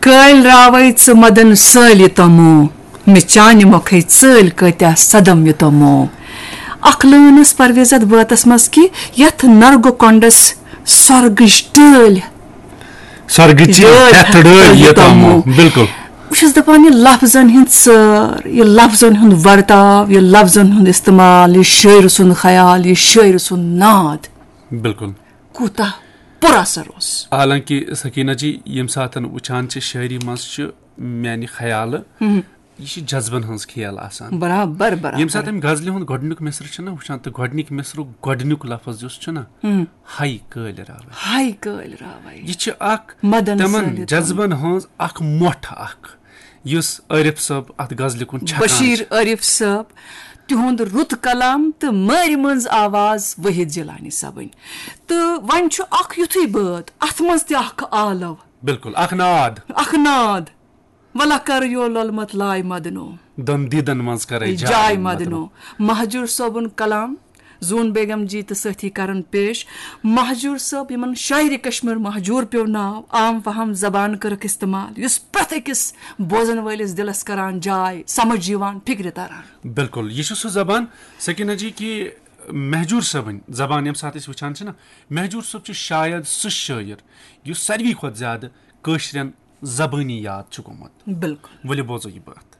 Köl ravai ț madan săli tomu, mechani mokhai țăl câtea sadam yutomu. Aklânăs parvezat bătas maski, yat nargo kondas sorgış döl. Sorgıcı döl yutomu. Bilkul. Bus چھَس دَپان یہِ لفظن ہٕنٛد ژٲر یہِ لفظن ہُنٛد ورتاو یہِ لفظن ہُنٛد استعمال یہِ شٲعرٕ سُنٛد خیال یہِ شٲعرٕ سُنٛد ناد بِلکُل کوٗتاہ پُر اثر اوس. حالانکہِ سکیٖنہ جی ییٚمہِ ساتہٕ وٕچھان چھِ شٲعری منٛز چھُ میانہِ خیالہٕ یہِ چھِ جذبن ہٕنٛز کھیل آسان برابر ییٚمہِ ساتہٕ أمۍ غزلہِ ہُنٛد گۄڈٕنیُک مِثرٕ چھُنہ وٕچھان تہٕ گۄڈٕنِکۍ مِثرُک گۄڈٕنیُک لفظ یُس چھُنہ ہاے کٲلۍ راوے یہِ چھِ اکھ تِمن جذبن ہٕنٛز اکھ مۄٹھ اکھ یُس عٲرف صٲب اتھ غزلہِ کُن چھُ بشیٖر عٲرف صٲب تِہُنٛد رُت کلام تہٕ مٲرِ منٛز آواز وحید جِلانی صٲبٕنۍ تہٕ وۄنۍ چھُ اکھ یُتھُے بٲتھ اتھ منٛز تہِ اکھ آلو بِلکُل اکھ ناد ولا کر یو لولمت لاے مدنو دۄن دیٖدن منٛز کرے جاے مدنو مہجوٗر صٲبُن کلام زوٗن بیگم جی تہٕ سٲتھی کرن پیش مہجوٗر صٲب یِمن شاعرِ کشمیٖر مہجوٗر پیٚو ناو عام فہم زبان کٔرٕکھ استعمال یُس پرٛٮ۪تھ أکِس بوزن وٲلِس دِلس کران جاے سمجھ یِوان فِکرِ تران. بِلکُل یہِ چھُ سُہ زبان سکیٖنہ جی کہِ مہجوٗر صٲبٕنۍ زبان ییٚمہِ ساتہٕ أسۍ وٕچھان چھِ نہ مہجوٗر صٲب چھُ شاید سُہ شٲعر یُس ساروی کھۄتہٕ زیادٕ کٲشرٮ۪ن زبٲنی یاد چھُ گوٚمُت. بِلکُل ؤلِو بوزو یہِ بٲتھ.